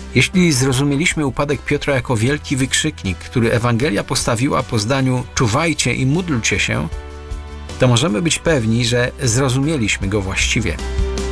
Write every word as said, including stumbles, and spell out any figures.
Jeśli zrozumieliśmy upadek Piotra jako wielki wykrzyknik, który Ewangelia postawiła po zdaniu czuwajcie i módlcie się, to możemy być pewni, że zrozumieliśmy go właściwie.